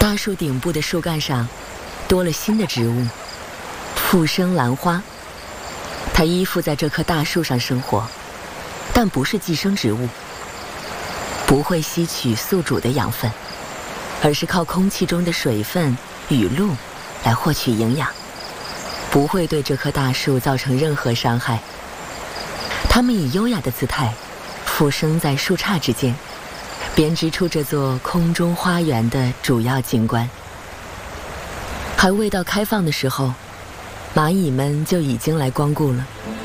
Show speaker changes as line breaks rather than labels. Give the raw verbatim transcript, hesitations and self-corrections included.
大树顶部的树干上多了新的植物——附生兰花。它依附在这棵大树上生活，但不是寄生植物，不会吸取宿主的养分，而是靠空气中的水分、雨露来获取营养，不会对这棵大树造成任何伤害。它们以优雅的姿态附生在树杈之间，编织出这座空中花园的主要景观。还未到开放的时候，蚂蚁们就已经来光顾了。